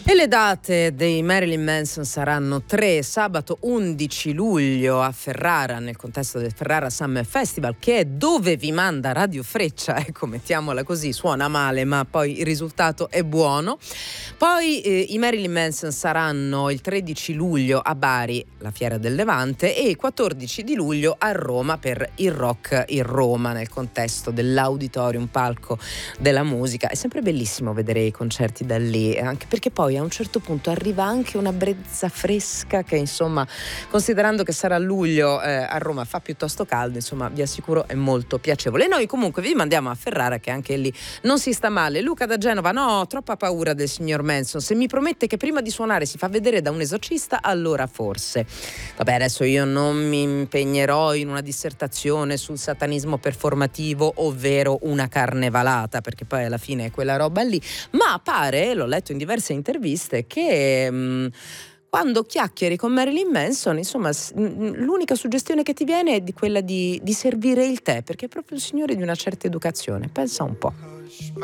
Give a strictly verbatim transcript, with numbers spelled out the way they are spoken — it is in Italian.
E le date dei Marilyn Manson saranno tre: sabato undici luglio a Ferrara, nel contesto del Ferrara Summer Festival, che è dove vi manda Radio Freccia, ecco, mettiamola così, suona male ma poi il risultato è buono. Poi eh, i Marilyn Manson saranno il tredici luglio a Bari, la Fiera del Levante, e il quattordici di luglio a Roma per il Rock in Roma, nel contesto dell'Auditorium, palco della musica. È sempre bellissimo vedere i concerti da lì, anche perché poi a un certo punto arriva anche una brezza fresca che, insomma, considerando che sarà a luglio eh, a Roma fa piuttosto caldo, insomma, vi assicuro è molto piacevole. E noi comunque vi mandiamo a Ferrara, che anche lì non si sta male. Luca da Genova: no, troppa paura del signor Manson, se mi promette che prima di suonare si fa vedere da un esorcista, allora forse. Vabbè, adesso io non mi impegnerò in una dissertazione sul satanismo performativo, ovvero una carnevalata, perché poi alla fine è quella roba lì, ma pare, l'ho letto in diverse interviste, che mh, quando chiacchieri con Marilyn Manson, insomma, l'unica suggestione che ti viene è di quella di, di servire il tè, perché è proprio un signore di una certa educazione. Pensa un po'.